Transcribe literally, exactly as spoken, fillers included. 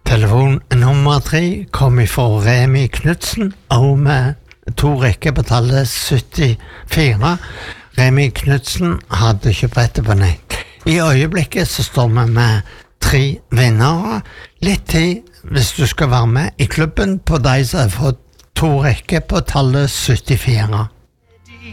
Telefon nummer tre kom ifra Remi Knudsen, og med to rekker på tallet syttifire. Remi Knudsen hadde ikke brettet på nett. I øyeblikket så står vi med tre vinnere. Litt tid hvis du skal være med i klubben på de som har fått to rekker på tallet syttifire.